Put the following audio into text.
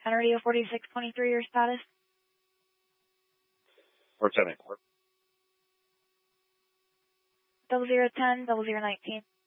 on radio 4623, your status? 410. 0010, 0019.